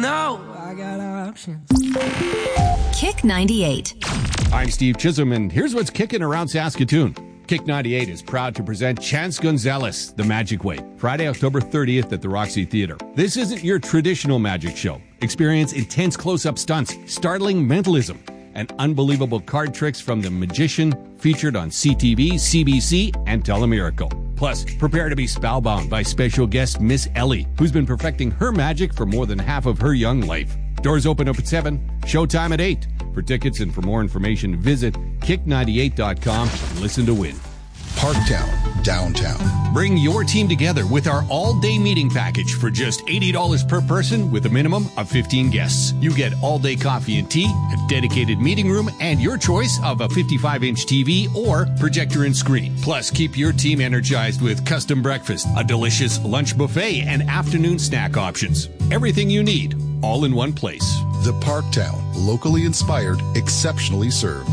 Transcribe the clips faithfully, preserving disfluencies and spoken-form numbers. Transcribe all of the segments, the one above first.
know I got options. Kick ninety-eight. I'm Steve Chisholm, and here's what's kicking around Saskatoon. Kick ninety-eight is proud to present Chance Gonzalez, The Magic Way, Friday, October thirtieth at the Roxy Theatre. This isn't your traditional magic show. Experience intense close-up stunts, startling mentalism, and unbelievable card tricks from the magician featured on C T V, C B C, and Telemiracle. Plus, prepare to be spellbound by special guest Miss Ellie, who's been perfecting her magic for more than half of her young life. Doors open up at seven, showtime at eight. For tickets and for more information, visit kick ninety-eight dot com and listen to win. Parktown, downtown. Bring your team together with our all-day meeting package for just eighty dollars per person with a minimum of fifteen guests. You get all-day coffee and tea, a dedicated meeting room, and your choice of a fifty-five inch T V or projector and screen. Plus, keep your team energized with custom breakfast, a delicious lunch buffet, and afternoon snack options. Everything you need, all in one place. The Parktown, locally inspired, exceptionally served.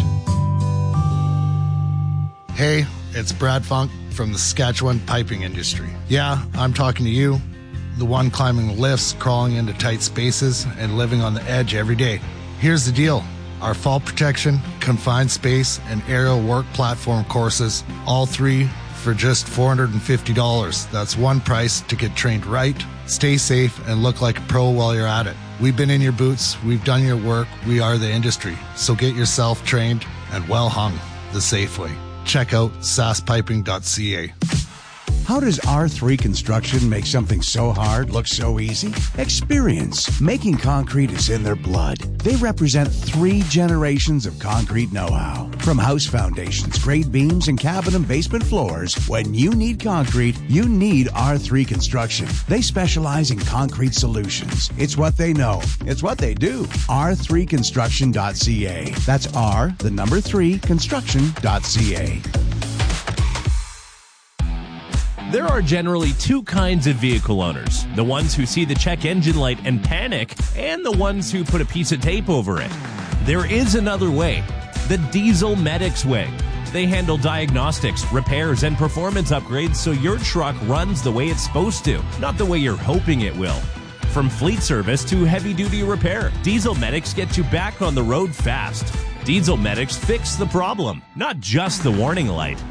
Hey, it's Brad Funk from the Saskatchewan piping industry. Yeah, I'm talking to you, the one climbing lifts, crawling into tight spaces, and living on the edge every day. Here's the deal. Our fall protection, confined space, and aerial work platform courses, all three for just four hundred fifty dollars. That's one price to get trained right, stay safe, and look like a pro while you're at it. We've been in your boots, we've done your work, we are the industry. So get yourself trained and well hung the safe way. Check out sas piping dot c a. How does R three Construction make something so hard look so easy? Experience. Making concrete is in their blood. They represent three generations of concrete know-how. From house foundations, grade beams, and cabin and basement floors, when you need concrete, you need R three Construction. They specialize in concrete solutions. It's what they know. It's what they do. R three construction dot c a. That's R, the number three, construction dot c a. There are generally two kinds of vehicle owners. The ones who see the check engine light and panic, and the ones who put a piece of tape over it. There is another way, the Diesel Medics way. They handle diagnostics, repairs, and performance upgrades so your truck runs the way it's supposed to, not the way you're hoping it will. From fleet service to heavy-duty repair, Diesel Medics get you back on the road fast. Diesel Medics fix the problem, not just the warning light.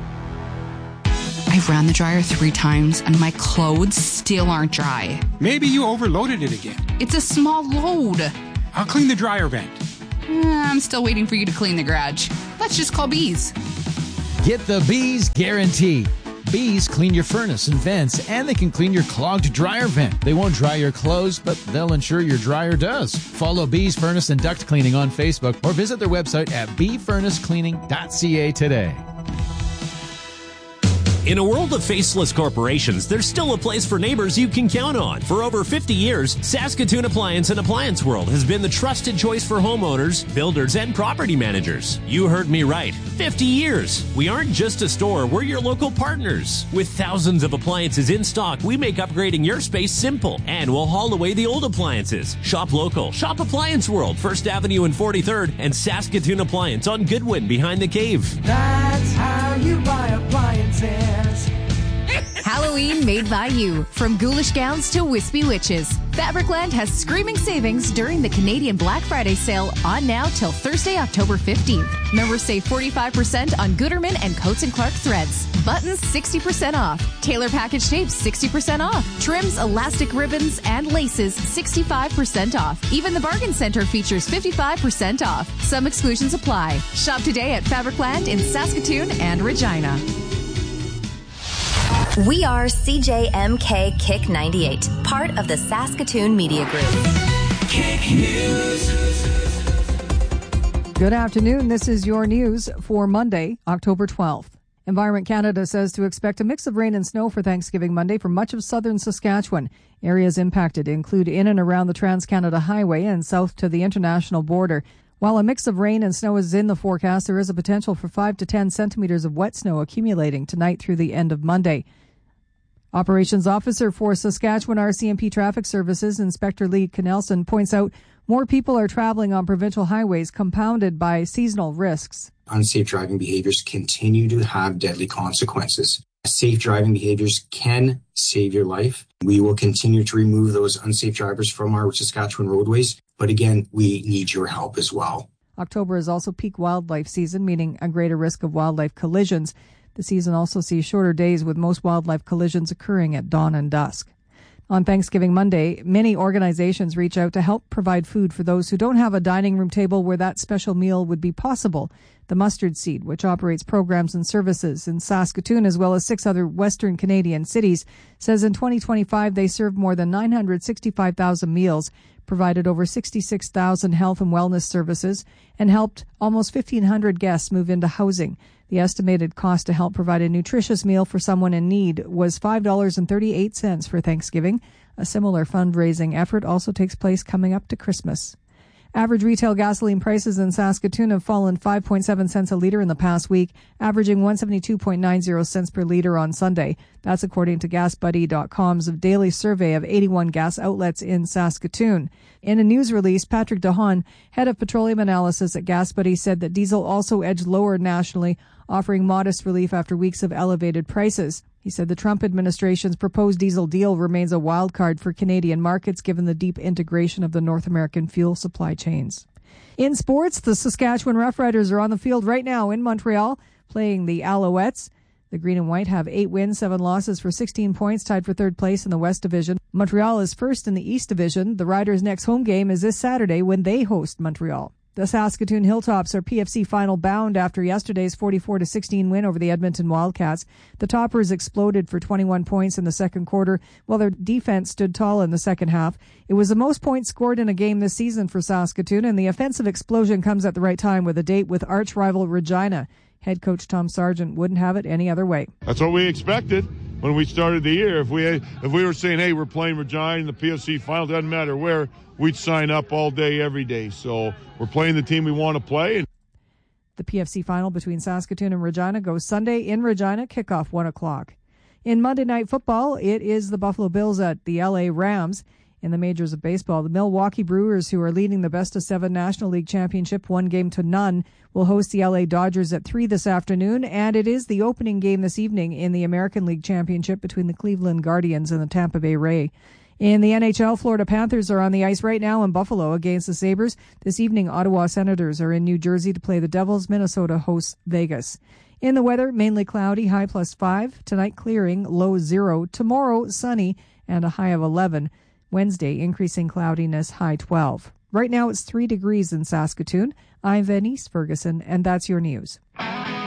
I've ran the dryer three times and my clothes still aren't dry. Maybe you overloaded it again. It's a small load. I'll clean the dryer vent. I'm still waiting for you to clean the garage. Let's just call Bees. Get the Bees guarantee. Bees clean your furnace and vents, and they can clean your clogged dryer vent. They won't dry your clothes, but they'll ensure your dryer does. Follow Bees Furnace and Duct Cleaning on Facebook or visit their website at bee furnace cleaning dot c a today. In a world of faceless corporations, there's still a place for neighbors you can count on. For over fifty years, Saskatoon Appliance and Appliance World has been the trusted choice for homeowners, builders, and property managers. You heard me right. fifty years. We aren't just a store, we're your local partners. With thousands of appliances in stock, we make upgrading your space simple, and we'll haul away the old appliances. Shop local. Shop Appliance World, First Avenue and forty-third, and Saskatoon Appliance on Goodwin behind the cave. That's how you buy appliances. Halloween made by you. From ghoulish gowns to wispy witches, Fabricland has screaming savings during the Canadian Black Friday sale on now till Thursday, October fifteenth. Members save forty-five percent on Gooderman and Coates and Clark threads. Buttons sixty percent off. Tailor package tapes sixty percent off. Trims, elastic ribbons, and laces sixty-five percent off. Even the Bargain Center features fifty-five percent off. Some exclusions apply. Shop today at Fabricland in Saskatoon and Regina. We are C J M K Kick ninety-eight, part of the Saskatoon Media Group. Kick News. Good afternoon. This is your news for Monday, October twelfth. Environment Canada says to expect a mix of rain and snow for Thanksgiving Monday for much of southern Saskatchewan. Areas impacted include in and around the Trans-Canada Highway and south to the international border. While a mix of rain and snow is in the forecast, there is a potential for five to ten centimeters of wet snow accumulating tonight through the end of Monday. Operations Officer for Saskatchewan R C M P Traffic Services, Inspector Lee Knelson, points out more people are traveling on provincial highways compounded by seasonal risks. Unsafe driving behaviors continue to have deadly consequences. Safe driving behaviors can save your life. We will continue to remove those unsafe drivers from our Saskatchewan roadways. But again, we need your help as well. October is also peak wildlife season, meaning a greater risk of wildlife collisions. The season also sees shorter days, with most wildlife collisions occurring at dawn and dusk. On Thanksgiving Monday, many organizations reach out to help provide food for those who don't have a dining room table where that special meal would be possible. The Mustard Seed, which operates programs and services in Saskatoon as well as six other Western Canadian cities, says in twenty twenty-five they served more than nine hundred sixty-five thousand meals, provided over sixty-six thousand health and wellness services, and helped almost fifteen hundred guests move into housing. The estimated cost to help provide a nutritious meal for someone in need was five dollars and thirty-eight cents for Thanksgiving. A similar fundraising effort also takes place coming up to Christmas. Average retail gasoline prices in Saskatoon have fallen five point seven cents a litre in the past week, averaging one hundred seventy-two point nine zero cents per litre on Sunday. That's according to gas buddy dot com's daily survey of eighty-one gas outlets in Saskatoon. In a news release, Patrick DeHaan, head of petroleum analysis at GasBuddy, said that diesel also edged lower nationally, offering modest relief after weeks of elevated prices. He said the Trump administration's proposed diesel deal remains a wild card for Canadian markets given the deep integration of the North American fuel supply chains. In sports, the Saskatchewan Roughriders are on the field right now in Montreal playing the Alouettes. The Green and White have eight wins, seven losses for sixteen points, tied for third place in the West Division. Montreal is first in the East Division. The Riders' next home game is this Saturday when they host Montreal. The Saskatoon Hilltops are P F C final bound after yesterday's forty-four to sixteen win over the Edmonton Wildcats. The Toppers exploded for twenty-one points in the second quarter, while their defense stood tall in the second half. It was the most points scored in a game this season for Saskatoon, and the offensive explosion comes at the right time with a date with arch rival Regina. Head coach Tom Sargent wouldn't have it any other way. That's what we expected when we started the year. If we if we were saying, hey, we're playing Regina in the P F C final, doesn't matter where, we'd sign up all day, every day. So we're playing the team we want to play. The P F C final between Saskatoon and Regina goes Sunday in Regina, kickoff one o'clock. In Monday Night Football, it is the Buffalo Bills at the L A Rams. In the majors of baseball, the Milwaukee Brewers, who are leading the best of seven National League Championship one game to none, will host the L A Dodgers at three this afternoon, and it is the opening game this evening in the American League Championship between the Cleveland Guardians and the Tampa Bay Rays. In the N H L, Florida Panthers are on the ice right now in Buffalo against the Sabres. This evening, Ottawa Senators are in New Jersey to play the Devils. Minnesota hosts Vegas. In the weather, mainly cloudy, high plus five. Tonight, clearing, low zero. Tomorrow, sunny and a high of eleven. Wednesday, increasing cloudiness, high twelve. Right now, it's three degrees in Saskatoon. I'm Venice Ferguson, and that's your news.